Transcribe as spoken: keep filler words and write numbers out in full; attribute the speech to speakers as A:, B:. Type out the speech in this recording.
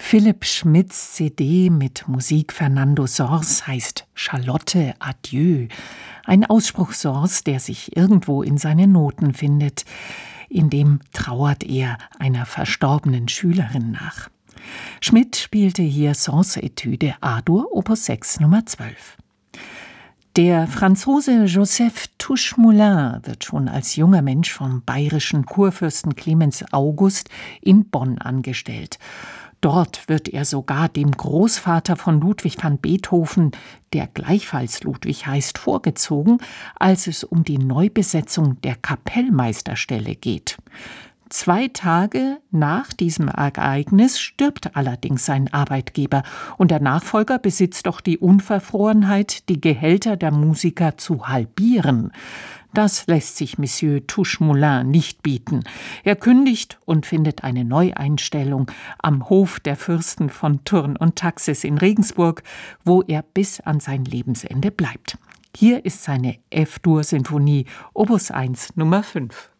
A: Philipp Schmidts C D mit Musik Fernando Sors heißt Charlotte Adieu. Ein Ausspruch Sors, der sich irgendwo in seinen Noten findet. In dem trauert er einer verstorbenen Schülerin nach. Schmidt spielte hier Sors Etüde A-Dur, Opus sechs, Nummer zwölf. Der Franzose Joseph Touche-Moulin wird schon als junger Mensch vom bayerischen Kurfürsten Clemens August in Bonn angestellt. Dort wird er sogar dem Großvater von Ludwig van Beethoven, der gleichfalls Ludwig heißt, vorgezogen, als es um die Neubesetzung der Kapellmeisterstelle geht. Zwei Tage nach diesem Ereignis stirbt allerdings sein Arbeitgeber und der Nachfolger besitzt doch die Unverfrorenheit, die Gehälter der Musiker zu halbieren. Das lässt sich Monsieur Touche-Moulin nicht bieten. Er kündigt und findet eine Neueinstellung am Hof der Fürsten von Thurn und Taxis in Regensburg, wo er bis an sein Lebensende bleibt. Hier ist seine F-Dur-Sinfonie, Opus eins, Nummer fünf.